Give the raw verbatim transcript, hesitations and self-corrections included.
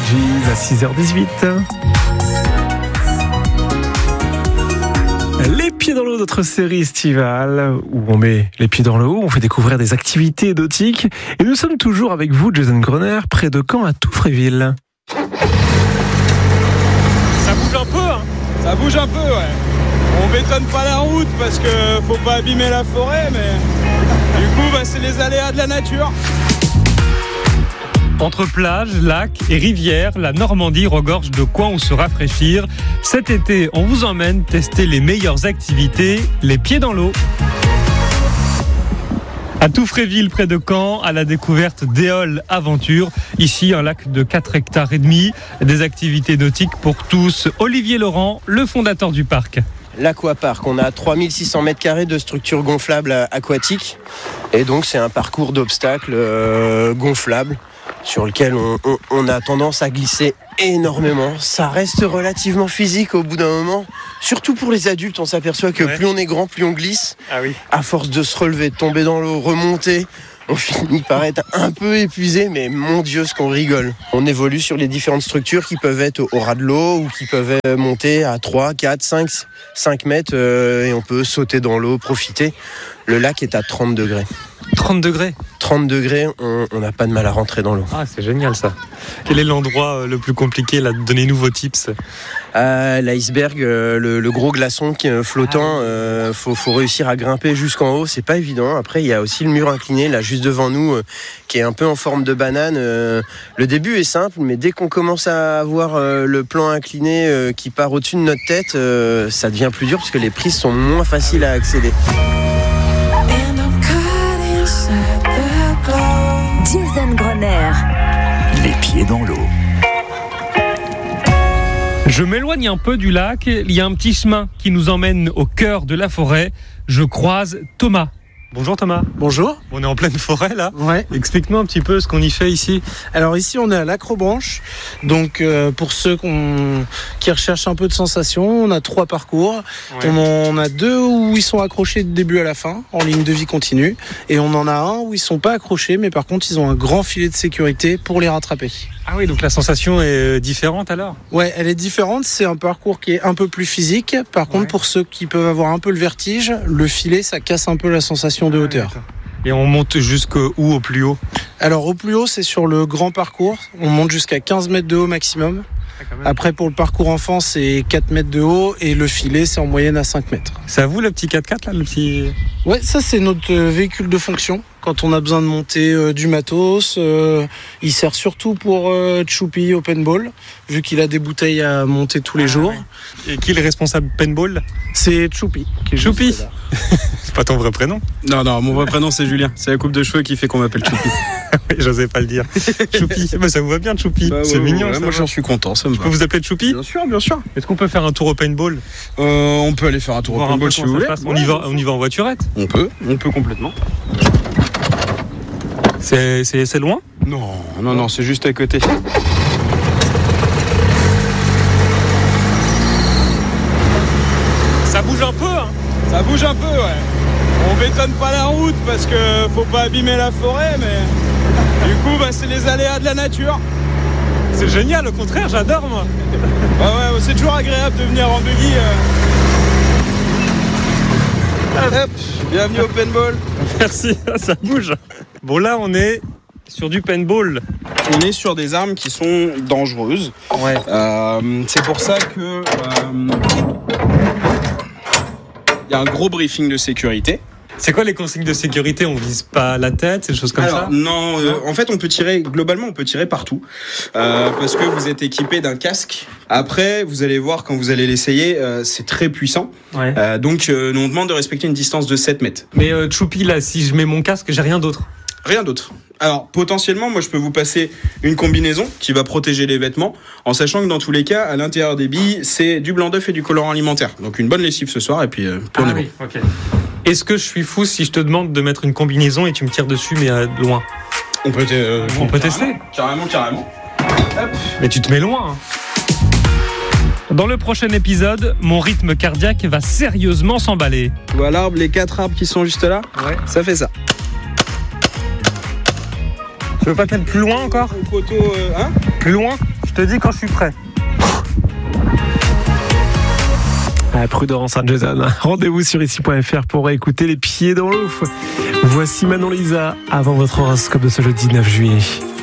Gees à six heures dix-huit. Les pieds dans l'eau, notre série estivale où on met les pieds dans l'eau, on fait découvrir des activités nautiques et nous sommes toujours avec vous, Jason Gröner, près de Caen à Touffréville. Ça bouge un peu, hein. Ça bouge un peu, ouais. On bétonne pas la route parce que faut pas abîmer la forêt, mais du coup, bah, c'est les aléas de la nature. Entre plages, lacs et rivières, la Normandie regorge de coins où se rafraîchir. Cet été, on vous emmène tester les meilleures activités, les pieds dans l'eau. À Touffréville, près de Caen, à la découverte d'Éole Aventure. Ici, un lac de quatre hectares et demi, des activités nautiques pour tous. Olivier Laurent, le fondateur du parc. L'Aquapark, on a trois mille six cents mètres carrés de structures gonflables aquatiques. Et donc, c'est un parcours d'obstacles euh, gonflables sur lequel on, on, on a tendance à glisser énormément. Ça reste relativement physique au bout d'un moment. Surtout pour les adultes, on s'aperçoit que ouais. plus on est grand, plus on glisse. Ah oui. À force de se relever, de tomber dans l'eau, remonter, on finit par être un peu épuisé, mais mon Dieu, ce qu'on rigole. On évolue sur les différentes structures qui peuvent être au ras de l'eau ou qui peuvent monter à trois, quatre, cinq, cinq mètres euh, et on peut sauter dans l'eau, profiter. Le lac est à trente degrés. trente degrés trente degrés, on n'a pas de mal à rentrer dans l'eau. Ah, c'est génial ça. Quel est l'endroit le plus compliqué là? Donnez-nous vos tips. Euh, l'iceberg, euh, le, le gros glaçon qui est flottant, euh, faut, faut réussir à grimper jusqu'en haut, c'est pas évident. Après, il y a aussi le mur incliné là juste devant nous, euh, qui est un peu en forme de banane. Euh, le début est simple, mais dès qu'on commence à avoir euh, le plan incliné euh, qui part au-dessus de notre tête, euh, ça devient plus dur parce que les prises sont moins faciles à accéder. Jason Gröner. Les pieds dans l'eau. Je m'éloigne un peu du lac. Il y a un petit chemin qui nous emmène au cœur de la forêt. Je croise Thomas. Bonjour Thomas. Bonjour. On est en pleine forêt là. Ouais. Explique-nous un petit peu ce qu'on y fait ici. Alors ici on est à l'Acrobranche. Donc euh, pour ceux qu'on, qui recherchent un peu de sensations, on a trois parcours. Ouais. On en a deux où ils sont accrochés du début à la fin, en ligne de vie continue. Et on en a un où ils sont pas accrochés, mais par contre ils ont un grand filet de sécurité pour les rattraper. Ah oui, donc la sensation est différente alors ? Ouais, elle est différente. C'est un parcours qui est un peu plus physique. Par contre, ouais. pour ceux qui peuvent avoir un peu le vertige, le filet, ça casse un peu la sensation de hauteur. Ah, et on monte jusqu'où au plus haut ? Alors au plus haut, c'est sur le grand parcours. On monte jusqu'à quinze mètres de haut maximum. Après, pour le parcours enfant, c'est quatre mètres de haut et le filet, c'est en moyenne à cinq mètres. C'est à vous le petit quatre-quatre là, le petit... Ouais, ça c'est notre véhicule de fonction. Quand on a besoin de monter euh, du matos, euh, il sert surtout pour euh, Choupi au paintball, vu qu'il a des bouteilles à monter tous les ah, jours. Ouais. Et qui est le responsable paintball ? C'est Choupi. Choupi. C'est pas ton vrai prénom ? Non, non, mon vrai prénom c'est Julien. C'est la coupe de cheveux qui fait qu'on m'appelle Choupi. Oui, j'osais pas le dire. Choupi, bah, ça vous va bien Choupi. Bah, c'est ouais, mignon. Ouais, ça moi va. j'en suis content, ça me Je va. peux vous appeler Choupi ? Bien sûr, bien sûr. Est-ce qu'on peut faire un tour au paintball ? euh, On peut aller faire un tour au paintball si vous voulez. On y va, on y va en voiturette ? On peut, on peut complètement. C'est, c'est, c'est loin ? Non, non, non, c'est juste à côté. Ça bouge un peu, hein. Ça bouge un peu, ouais. On bétonne pas la route parce que faut pas abîmer la forêt, mais du coup, bah, c'est les aléas de la nature. C'est génial, au contraire, j'adore moi. Bah ouais, c'est toujours agréable de venir en buggy. Euh... Hop, bienvenue au paintball. Merci, ça bouge. Bon là, on est sur du paintball. On est sur des armes qui sont dangereuses. Ouais. Euh, c'est pour ça que euh, y a un gros briefing de sécurité. C'est quoi les consignes de sécurité ? On vise pas la tête, ces choses comme Alors, ça ? Non, euh, en fait, on peut tirer, globalement, on peut tirer partout. Euh, parce que vous êtes équipé d'un casque. Après, vous allez voir, quand vous allez l'essayer, euh, c'est très puissant. Ouais. Euh, donc, euh, nous, on demande de respecter une distance de sept mètres. Mais euh, Choupi, là, si je mets mon casque, j'ai rien d'autre ? Rien d'autre. Alors, potentiellement, moi, je peux vous passer une combinaison qui va protéger les vêtements, en sachant que dans tous les cas, à l'intérieur des billes, c'est du blanc d'œuf et du colorant alimentaire. Donc, une bonne lessive ce soir, et puis, euh, puis on ah, est oui, bon. Okay. Est-ce que je suis fou si je te demande de mettre une combinaison et tu me tires dessus, mais à loin ? On peut, euh, on peut tester. Carrément, carrément. Hop. Mais tu te mets loin. Hein. Dans le prochain épisode, mon rythme cardiaque va sérieusement s'emballer. Tu vois l'arbre, les quatre arbres qui sont juste là ? Ouais. Ça fait ça. Tu veux pas te mettre plus loin encore ? Au poteau, euh, hein ? Plus loin, je te dis quand je suis prêt. Ah, prudence, hein, Jason. Rendez-vous sur ici point f r pour écouter les pieds dans l'eau. Voici Manon Lisa avant votre horoscope de ce jeudi neuf juillet.